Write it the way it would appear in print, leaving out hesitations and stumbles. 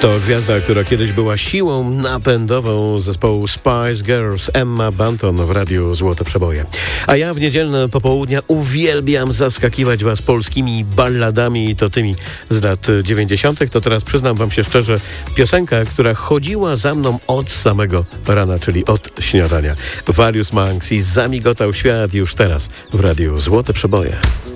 To gwiazda, która kiedyś była siłą napędową zespołu Spice Girls, Emma Bunton w radiu Złote Przeboje. A ja w niedzielne popołudnia uwielbiam zaskakiwać was polskimi balladami i to tymi z lat 90. To teraz przyznam wam się szczerze, piosenka, która chodziła za mną od samego rana, czyli od śniadania. Various Monks i Zamigotał świat już teraz w radiu Złote Przeboje.